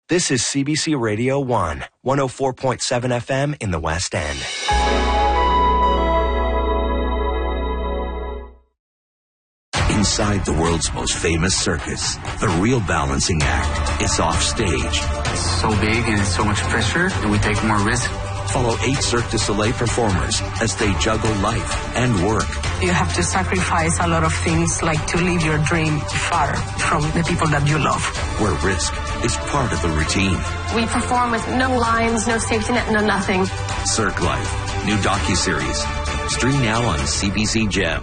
This is CBC Radio 1, 104.7 FM in the West End. Inside the world's most famous circus, the real balancing act is off stage. It's so big and it's so much pressure that we take more risk. Follow 8 Cirque du Soleil performers as they juggle life and work. You have to sacrifice a lot of things, like to leave your dream far from the people that you love. Where risk is part of the routine. We perform with no lines, no safety net, no nothing. Cirque Life, new docuseries. Stream now on CBC Gem.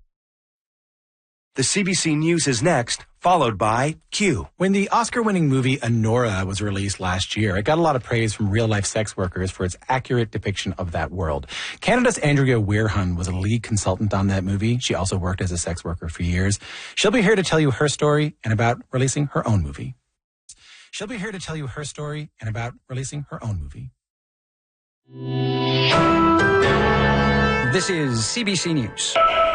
The CBC News is next, followed by Q. When the Oscar-winning movie Anora was released last year, it got a lot of praise from real-life sex workers for its accurate depiction of that world. Canada's Andrea Weirhun was a lead consultant on that movie. She also worked as a sex worker for years. She'll be here to tell you her story and about releasing her own movie. This is CBC News.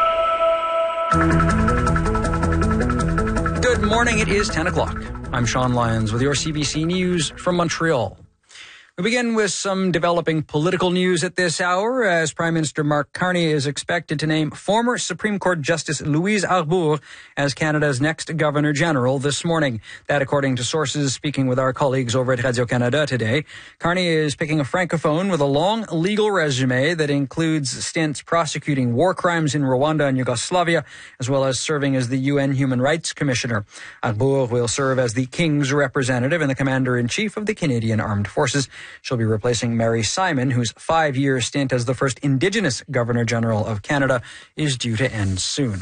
Good morning, it is 10 o'clock. I'm Sean Lyons with your CBC News from Montreal. We begin with some developing political news at this hour, as Prime Minister Mark Carney is expected to name former Supreme Court Justice Louise Arbour as Canada's next Governor-General this morning. That according to sources speaking with our colleagues over at Radio-Canada today. Carney is picking a francophone with a long legal resume that includes stints prosecuting war crimes in Rwanda and Yugoslavia, as well as serving as the UN Human Rights Commissioner. Arbour will serve as the King's representative and the Commander-in-Chief of the Canadian Armed Forces. She'll be replacing Mary Simon, whose 5-year stint as the first Indigenous Governor-General of Canada is due to end soon.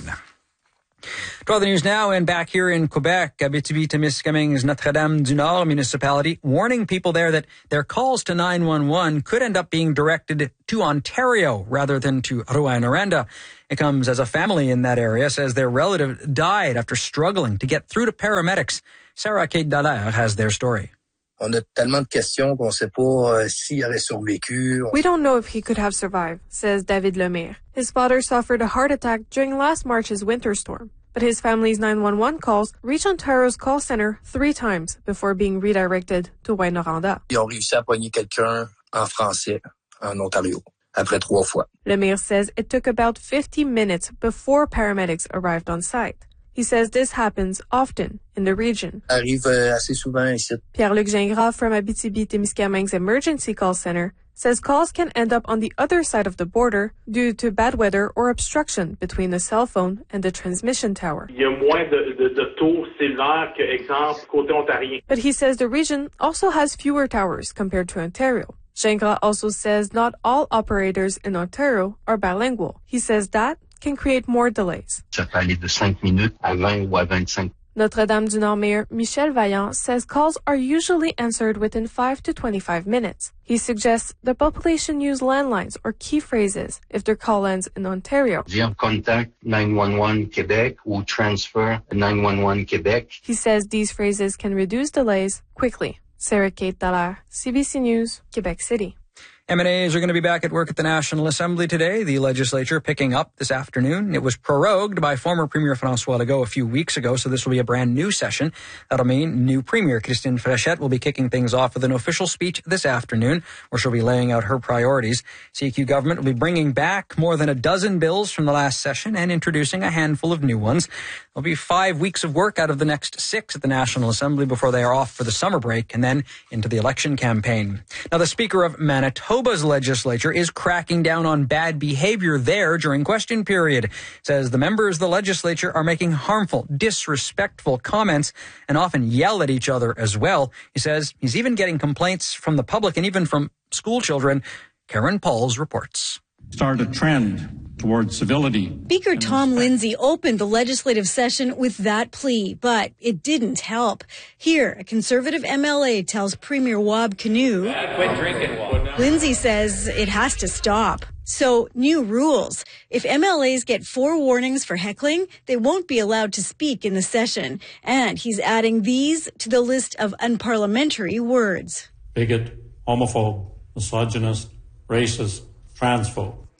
To other news now, and back here in Quebec, Abitibi-Témiscamingue's Notre-Dame-du-Nord municipality warning people there that their calls to 911 could end up being directed to Ontario rather than to Rouyn-Noranda. It comes as a family in that area says their relative died after struggling to get through to paramedics. Sarah Kate Dallaire has their story. On a tellement de questions qu'on sait pas s'il aurait survécu. We don't know if he could have survived, says David Lemire. His father suffered a heart attack during last March's winter storm, but his family's 911 calls reached Ontario's call center 3 times before being redirected to Rouyn-Noranda. Ils ont réussi à pogner quelqu'un en français en Ontario, après 3 fois. Lemire says it took about 50 minutes before paramedics arrived on site. He says this happens often in the region. Arrive assez souvent ici. Pierre-Luc Gingras from Abitibi-Témiscamingue's emergency call center says calls can end up on the other side of the border due to bad weather or obstruction between the cell phone and the transmission tower. Il y a moins de tours cellulaires que, exemple, côté ontarien. But he says the region also has fewer towers compared to Ontario. Gingras also says not all operators in Ontario are bilingual. He says that can create more delays. Ça peut aller de 5 minutes à 20 ou à 25. Notre-Dame-du-Nord Mayor Michel Vaillant says calls are usually answered within 5 to 25 minutes. He suggests the population use landlines or key phrases if their call ends in Ontario. Dire contact 911 Québec ou transfer 911 Québec. He says these phrases can reduce delays quickly. Sarah Kate Dallaire, CBC News, Quebec City. MNAs are going to be back at work at the National Assembly today. The legislature picking up this afternoon. It was prorogued by former Premier François Legault a few weeks ago, so this will be a brand new session. That'll mean new Premier Christine Fréchette will be kicking things off with an official speech this afternoon, where she'll be laying out her priorities. CQ government will be bringing back more than a dozen bills from the last session and introducing a handful of new ones. There'll be 5 weeks of work out of the next 6 at the National Assembly before they are off for the summer break and then into the election campaign. Now, the Speaker of Manitoba's legislature is cracking down on bad behavior there during question period. Says the members of the legislature are making harmful, disrespectful comments and often yell at each other as well. He says he's even getting complaints from the public and even from school children. Karen Pauls reports. Start a trend towards civility. Speaker Tom Lindsay opened the legislative session with that plea, but it didn't help. Here, a Conservative MLA tells Premier Wab Kinew, quit drinking, Wab. Lindsay says it has to stop. So, new rules. If MLAs get 4 warnings for heckling, they won't be allowed to speak in the session. And he's adding these to the list of unparliamentary words. Bigot, homophobe, misogynist, racist, transphobe.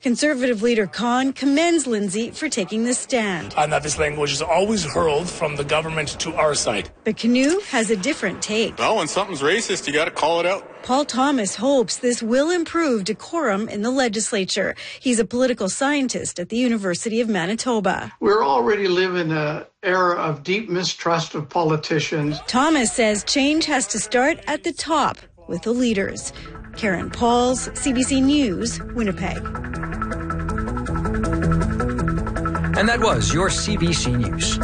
Conservative leader Khan commends Lindsay for taking this stand. And that this language is always hurled from the government to our side. But Canoe has a different take. Well, when something's racist, you got to call it out. Paul Thomas hopes this will improve decorum in the legislature. He's a political scientist at the University of Manitoba. We're already living in an era of deep mistrust of politicians. Thomas says change has to start at the top with the leaders. Karen Pauls, CBC News, Winnipeg. And that was your CBC News.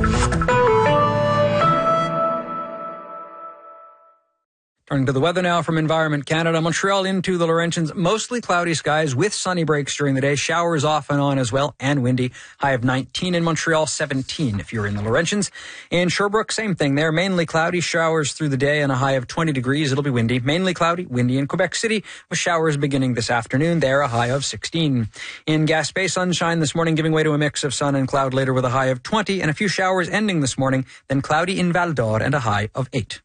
Turning to the weather now from Environment Canada. Montreal into the Laurentians, mostly cloudy skies with sunny breaks during the day. Showers off and on as well, and windy. High of 19 in Montreal, 17 if you're in the Laurentians. In Sherbrooke, same thing there. Mainly cloudy, showers through the day, and a high of 20 degrees. It'll be windy. Mainly cloudy, windy in Quebec City, with showers beginning this afternoon. There, a high of 16. In Gaspé, sunshine this morning, giving way to a mix of sun and cloud later with a high of 20, and a few showers ending this morning. Then cloudy in Val d'Or and a high of 8.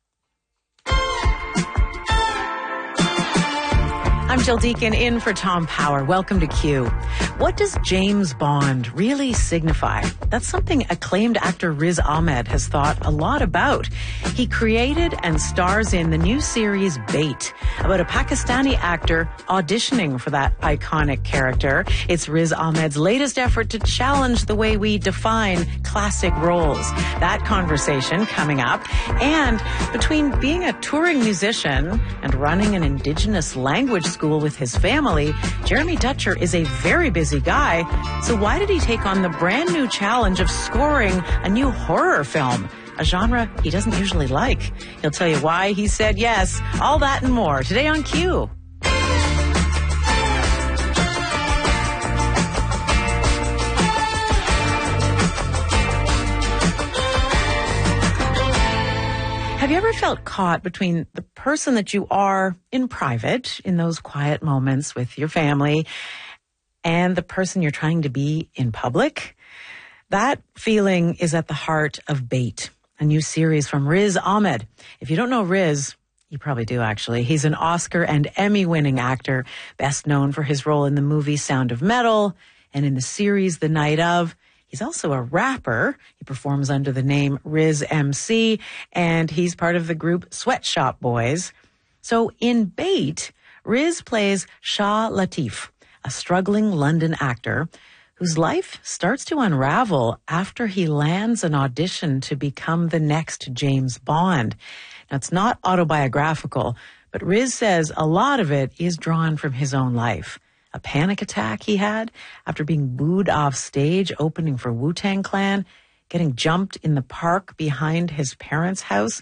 I'm Jill Deacon in for Tom Power. Welcome to Q. What does James Bond really signify? That's something acclaimed actor Riz Ahmed has thought a lot about. He created and stars in the new series Bait, about a Pakistani actor auditioning for that iconic character. It's Riz Ahmed's latest effort to challenge the way we define classic roles. That conversation coming up. And between being a touring musician and running an Indigenous language school with his family, Jeremy Dutcher is a very busy guy. So why did he take on the brand new challenge of scoring a new horror film, a genre he doesn't usually like? He'll tell you why he said yes. All that and more today on Q. Have you ever felt caught between the person that you are in private, in those quiet moments with your family, and the person you're trying to be in public? That feeling is at the heart of Bait, a new series from Riz Ahmed. If you don't know Riz, you probably do actually. He's an Oscar and Emmy-winning actor, best known for his role in the movie Sound of Metal and in the series The Night Of. He's also a rapper. He performs under the name Riz MC, and he's part of the group Sweatshop Boys. So in Bait, Riz plays Shah Latif, a struggling London actor whose life starts to unravel after he lands an audition to become the next James Bond. Now, it's not autobiographical, but Riz says a lot of it is drawn from his own life. A panic attack he had after being booed off stage opening for Wu-Tang Clan, getting jumped in the park behind his parents' house.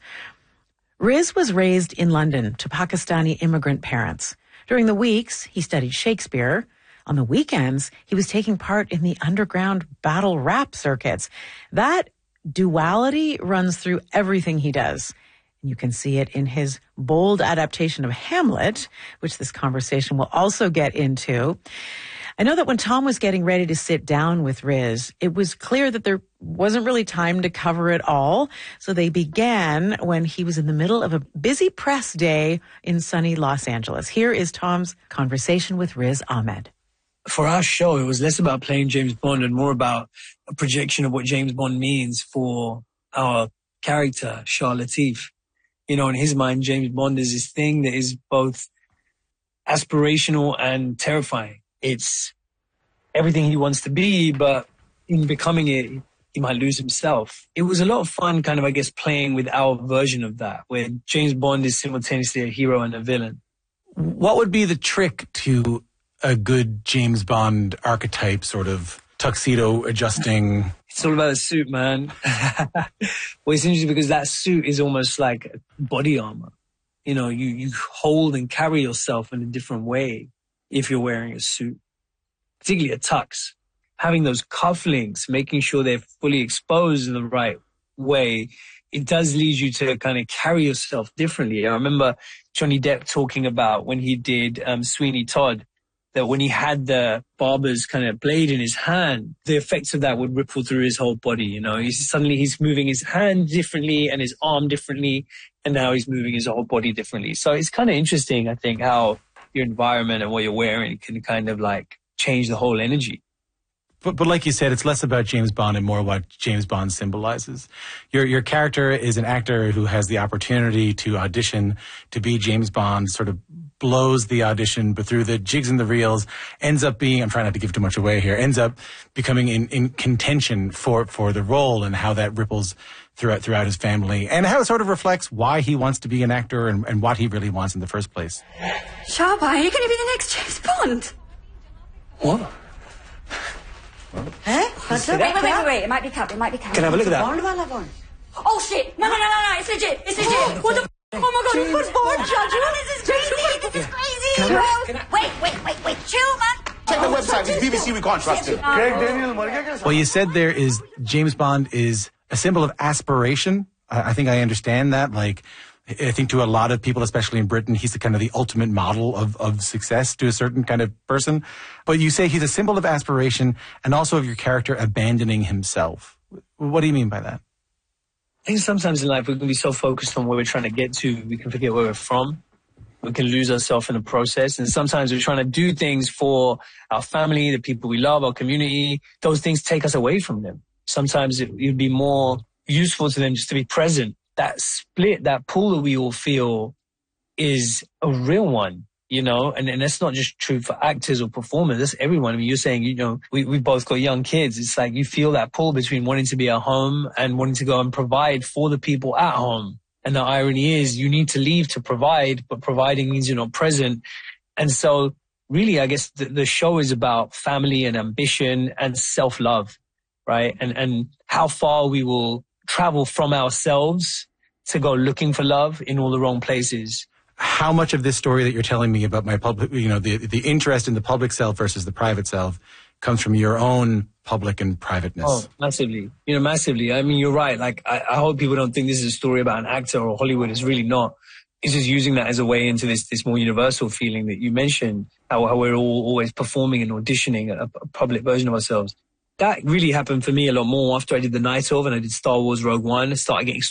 Riz was raised in London to Pakistani immigrant parents. During the weeks, he studied Shakespeare. On the weekends, he was taking part in the underground battle rap circuits. That duality runs through everything he does. You can see it in his bold adaptation of Hamlet, which this conversation will also get into. I know that when Tom was getting ready to sit down with Riz, it was clear that there wasn't really time to cover it all. So they began when he was in the middle of a busy press day in sunny Los Angeles. Here is Tom's conversation with Riz Ahmed. For our show, it was less about playing James Bond and more about a projection of what James Bond means for our character, Shah Latif. You know, in his mind, James Bond is this thing that is both aspirational and terrifying. It's everything he wants to be, but in becoming it, he might lose himself. It was a lot of fun kind of, I guess, playing with our version of that, where James Bond is simultaneously a hero and a villain. What would be the trick to a good James Bond archetype, sort of tuxedo adjusting? It's all about the suit, man. Well, it's interesting because that suit is almost like body armor. You know, you hold and carry yourself in a different way if you're wearing a suit, particularly a tux. Having those cufflinks, making sure they're fully exposed in the right way, it does lead you to kind of carry yourself differently. I remember Johnny Depp talking about when he did Sweeney Todd, that when he had the barber's kind of blade in his hand, the effects of that would ripple through his whole body. You know, he's moving his hand differently and his arm differently, and now he's moving his whole body differently. So it's kind of interesting, I think, how your environment and what you're wearing can kind of like change the whole energy. But like you said, it's less about James Bond and more what James Bond symbolizes. Your character is an actor who has the opportunity to audition to be James Bond, sort of blows the audition, but through the jigs and the reels, ends up being, I'm trying not to give too much away here, ends up becoming in contention for the role, and how that ripples throughout his family, and how it sort of reflects why he wants to be an actor and what he really wants in the first place. Sharp Eye, are you going to be the next James Bond? What? Wait. It might be cut. Can I have a look at that? Oh, shit. No. It's legit. What the Oh, my God. Who's Bond Judge? This is crazy. Wait. Chill, man. Check the website. It's BBC. We can't trust him. Well, you said there is James Bond is a symbol of aspiration. I think I understand that. Like, I think to a lot of people, especially in Britain, he's the kind of the ultimate model of success to a certain kind of person. But you say he's a symbol of aspiration and also of your character abandoning himself. What do you mean by that? I think sometimes in life we can be so focused on where we're trying to get to, we can forget where we're from. We can lose ourselves in the process. And sometimes we're trying to do things for our family, the people we love, our community. Those things take us away from them. Sometimes it would be more useful to them just to be present. That split, that pull that we all feel is a real one, you know, and that's not just true for actors or performers. That's everyone. I mean, you're saying, you know, we both got young kids. It's like you feel that pull between wanting to be at home and wanting to go and provide for the people at home. And the irony is you need to leave to provide, but providing means you're not present. And so really, I guess the show is about family and ambition and self-love, right? And how far we will travel from ourselves to go looking for love in all the wrong places. How much of this story that you're telling me about my public, you know, the interest in the public self versus the private self comes from your own public and privateness? Oh, massively. You know, massively. I mean, you're right. Like, I hope people don't think this is a story about an actor or Hollywood. It's really not. It's just using that as a way into this more universal feeling that you mentioned, how we're all always performing and auditioning a public version of ourselves. That really happened for me a lot more after I did The Night Of and I did Star Wars Rogue One. I started getting